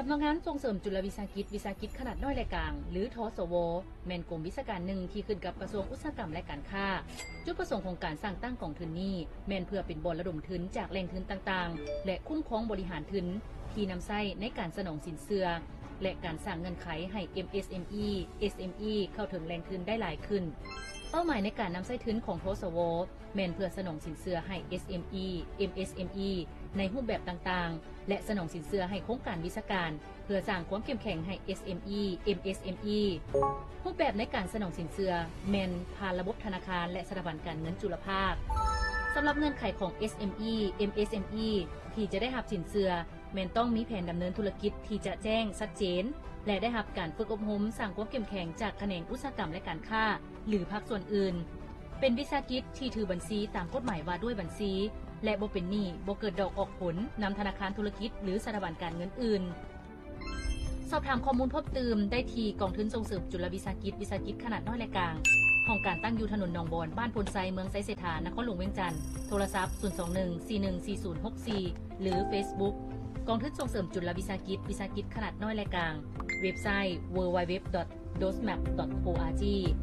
ำนักงานส่งเสริมจุลวิสาหกิจขนาดน้อยและกลางหรือทสวแม่นกรมวิชาการหนึ่งที่ขึ้นกับกระทรวงอุตสาหกรรมและการค้าจุดประสงค์ของการสร้างตั้งกองทุนนี้แม่นเพื่อเป็นบ่อนระดมทุนจากแหล่งทุนต่างๆและคุ้มครองบริหารทุนที่นำใช้ในการสนองสินเชื่อและการสร้างเงื่อนไขให้ MSME SME เข้าถึงแหล่งทุนได้หลายขึ้นเป้าหมายในการนำใช้ทุนของทสวแม่นเพื่อสนองสินเชื่อให้ SME MSME ในรูปแบบต่างๆและสนองสินเชื่อให้โครงการวิชาการเพื่อสร้างความเข้มแข็งให้ SME MSME รูปแบบในการสนองสินเชื่อแม่นผ่านระบบธนาคารและสถาบันการเงินจุลภาคสำหรับเงื่อนไขของ SME MSME ที่จะได้รับสินเชื่อแม่นต้องมีแผนดำเนินธุรกิจที่จะแจ้งชัดเจนและได้รับการฝึกอบรมสร้างความเข้มแข็งจากแขนงอุตสาหกรรมและการค้าหรือภาคส่วนอื่นเป็นวิสาหกิจที่ถือบัญชีตามกฎหมายว่าด้วยบัญชีและบ่เป็นหนี้บ่เกิดดอกออกผลนำธนาคารธุรกิจหรือสถาบันการเงินอื่นสอบถามข้อมูลเพิ่มเติมได้ที่กองทุนส่งเสริมจุลวิสาหกิจขนาดน้อยและกลางห้องการตั้งอยู่ถนนหนองบอนบ้านพลไซเมืองไซเสถานครหลวงเวียงจันทร์โทรศัพท์021414064หรือ Facebook กองทุนส่งเสริมจุลวิสาหกิจขนาดน้อยและกลางเว็บไซต์ www.dosmap.org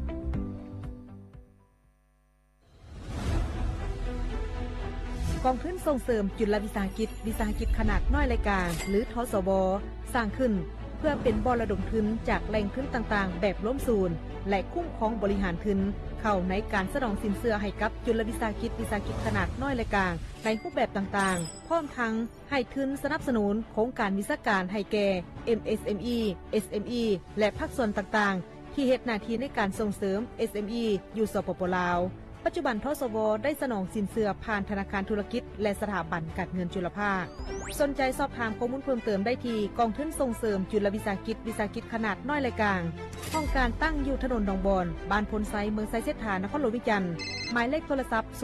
กองทุนส่งเสริมจุลวิสาหกิจขนาดน้อยและกลางหรือทสวสร้างขึ้นเพื่อเป็นบ่อระดมทุนจากแหล่งทุนต่างๆแบบล้มศูนย์และคุ้มครองบริหารทุนเข้าในการสนองสินเชื่อให้กับจุลวิสาหกิจขนาดน้อยและกลางในรูปแบบต่างๆพร้อมทั้งให้ทุนสนับสนุนโครงการวิชาการให้แก่ MSME SME และภาคส่วนต่างๆที่เฮ็ดหน้าที่ในการส่งเสริม SME อยู่สปป.ลาวปัจจุบันทสวได้สนองสินเชื่อผ่านธนาคารธุรกิจและสถาบันการเงินจุลภาคสนใจสอบถามข้อมูลเพิ่มเติมได้ที่กองทุนส่งเสริมจุลวิสาหกิจขนาดน้อยและกลางห้องการตั้งอยู่ถนนหนองบอนบ้านพลไซเมืองไซเสถานครหลวงวิจันทร์หมายเลขโทรศัพท์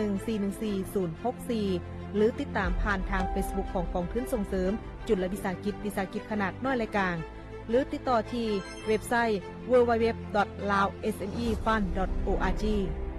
0214144064หรือติดตามผ่านทาง Facebook ของกองทุนส่งเสริมจุลวิสาหกิจขนาดน้อยและกลางหรือติดต่อที่เว็บไซต์ www.laosmefund.org